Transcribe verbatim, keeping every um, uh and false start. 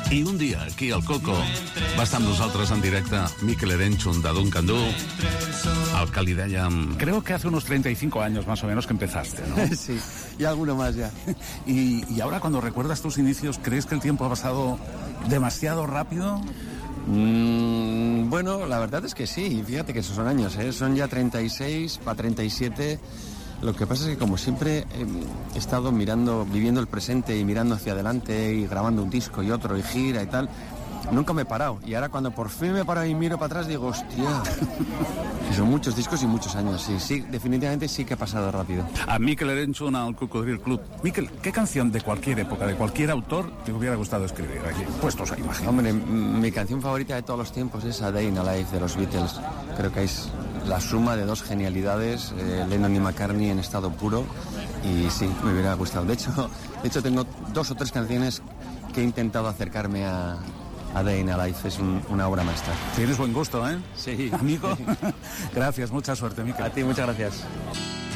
I un dia, aquí al Coco, va estar amb nosaltres en directe Mikel Erenchun de Duncan Du, al que li dèiem... Creo que hace unos treinta y cinco años más o menos que empezaste, ¿no? Sí, y alguno más ya. y, y ahora cuando recuerdas tus inicios, ¿crees que el tiempo ha pasado demasiado rápido? Mm, bueno, la verdad es que sí, fíjate que esos son años, ¿eh? Son ya treinta y seis para treinta y siete. Lo que pasa es que como siempre he estado mirando, viviendo el presente y mirando hacia adelante y grabando un disco y otro y gira y tal, nunca me he parado. Y ahora cuando por fin me paro y miro para atrás digo, hostia, son muchos discos y muchos años. Sí, sí, definitivamente sí que ha pasado rápido. A Mikel Erenchun al Cocodril Club. Mikel, ¿qué canción de cualquier época, de cualquier autor, te hubiera gustado escribir aquí? Puestos a imagen. Hombre, mi canción favorita de todos los tiempos es A Day in a Life de los Beatles. Creo que es la suma de dos genialidades, eh, Lennon y McCartney en estado puro, y sí, me hubiera gustado. De hecho, de hecho tengo dos o tres canciones que he intentado acercarme a, a Day in a Life. Es un, una obra maestra. Tienes buen gusto, ¿eh? Sí. Amigo, gracias, mucha suerte, Mikel. A ti, muchas gracias.